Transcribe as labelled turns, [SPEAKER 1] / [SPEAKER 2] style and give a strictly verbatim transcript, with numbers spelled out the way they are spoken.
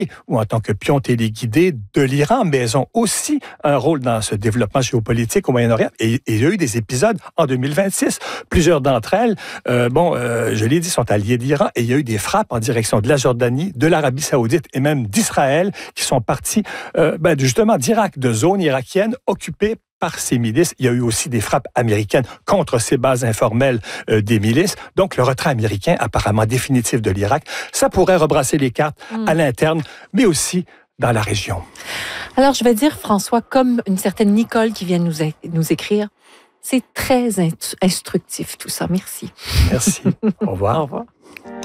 [SPEAKER 1] ou en tant que pion téléguidé de l'Iran, mais elles ont aussi un rôle dans ce développement géopolitique au Moyen-Orient. Et, et il y a eu des épisodes en deux mille vingt-six. Plusieurs d'entre elles, euh, bon, euh, je l'ai dit, sont alliées de l'Iran, et il y a eu des frappes en direction de la Jordanie, de l'Arabie saoudite et même d'Israël, qui sont partis euh, ben, justement d'Irak, de zones irakiennes occupées par ces milices. Il y a eu aussi des frappes américaines contre ces bases informelles euh, des milices. Donc, le retrait américain, apparemment définitif de l'Irak, ça pourrait rebrasser les cartes mmh. à l'interne, mais aussi dans la région.
[SPEAKER 2] Alors, je vais dire, François, comme une certaine Nicole qui vient nous, é- nous écrire, c'est très instructif tout ça. Merci.
[SPEAKER 1] Merci. Au revoir.
[SPEAKER 2] Au revoir.